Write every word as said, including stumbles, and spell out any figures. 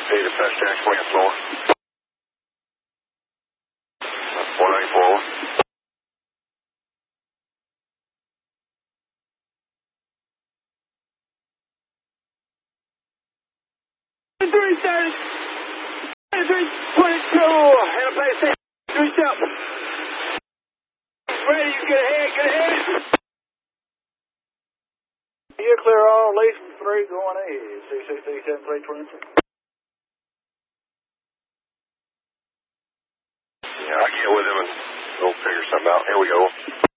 Hey, the fast jack, swing it slower. four ninety-four. three thirty, three twenty-two, and a place to three step. Ready, you get ahead, get ahead. You're clear all, lead from three going ahead, six six three seven three twenty-two. Yeah, I get with him and we'll figure something out. Here we go.